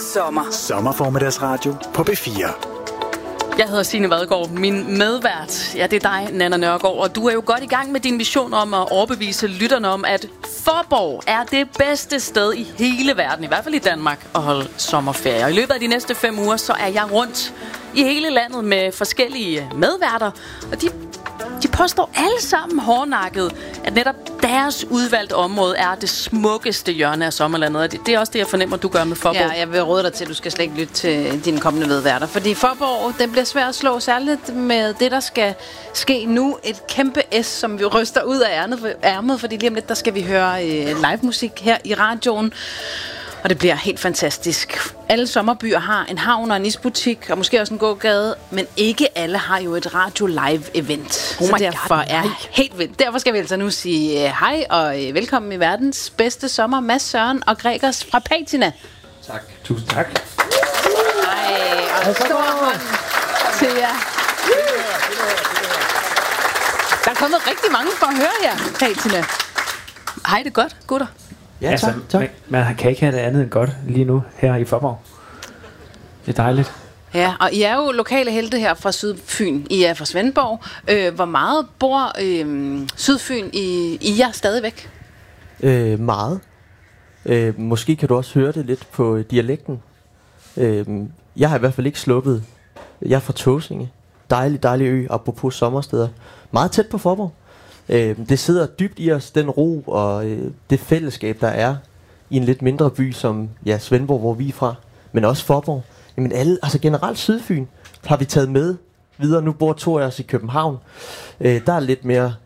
sommer. Sommerformiddagsradio på B4. Jeg hedder Signe Vadgaard. Min medvært, ja, det er dig, Nanna Nørgaard. Og du er jo godt i gang med din mission om at overbevise lytterne om, at Fåborg er det bedste sted i hele verden, i hvert fald i Danmark, at holde sommerferie. Og i løbet af de næste 5 uger, så er jeg rundt i hele landet med forskellige medværter. Og de påstår alle sammen hårdnakket, at netop deres udvalgte område er det smukkeste hjørne af sommerlandet. Og det er også det, jeg fornemmer, du gør med Fåborg. Ja, jeg vil råde dig til, at du skal slet ikke lytte til dine kommende medværter. Fordi Fåborg, den bliver svært at slå, særligt med det, der skal ske nu. Et kæmpe S, som vi ryster ud af ærmet, fordi lige om lidt, der skal vi høre live musik her i radioen. Og det bliver helt fantastisk. Alle sommerbyer har en havn og en isbutik, og måske også en gågade, men ikke alle har jo et radio-live-event. Så derfor er helt vildt. Derfor skal vi altså nu sige hej og velkommen i verdens bedste sommer. Mads Søren og Gregers fra Patina. Tak. Tusind tak. Hej, og en stor hånd til jer. Der er kommet rigtig mange for at høre jer, Patina. Hej, det er godt, gutter. Ja, tak. Man kan ikke have det andet end godt lige nu her i Fåborg. Det er dejligt. Ja, og I er jo lokale helte her fra Sydfyn. I er fra Svendborg. Hvor meget bor Sydfyn i jer stadigvæk? Meget. Måske kan du også høre det lidt på dialekten. Jeg har i hvert fald ikke sluppet. Jeg er fra Tåsinge. Dejlig ø, apropos sommersteder. Meget tæt på Fåborg. Det sidder dybt i os, den ro og det fællesskab, der er i en lidt mindre by som Svendborg, hvor vi er fra, men også Fåborg. Jamen alle, altså generelt Sydfyn har vi taget med videre. Nu bor 2 af os i København. Der er lidt mere